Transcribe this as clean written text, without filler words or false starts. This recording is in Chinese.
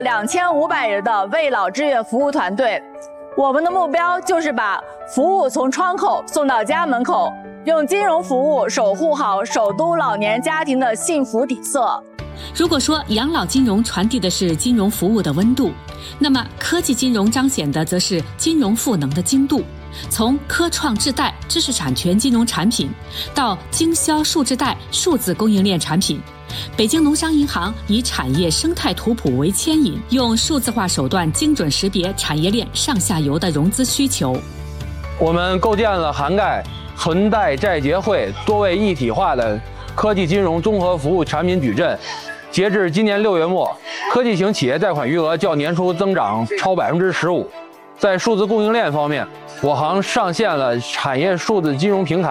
2500人的为老志愿服务团队。我们的目标就是把服务从窗口送到家门口，用金融服务守护好首都老年家庭的幸福底色。 如果说养老金融传递的是金融服务的温度，那么科技金融彰显的则是金融赋能的精度。从科创智贷知识产权金融产品到经销数智贷数字供应链产品，北京农商银行以产业生态图谱为牵引，用数字化手段精准识别产业链上下游的融资需求。 我们构建了涵盖存贷债结汇多位一体化的科技金融综合服务产品矩阵。截至今年6月末，科技型企业贷款余额较年初增长超15%。在数字供应链方面，我行上线了产业数字金融平台。